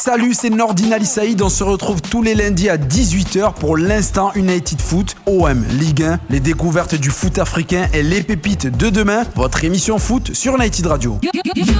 Salut, c'est Nordine Ali Saïd. On se retrouve tous les lundis à 18h pour l'Instant United Foot, OM, Ligue 1, les découvertes du foot africain et les pépites de demain. Votre émission foot sur United Radio.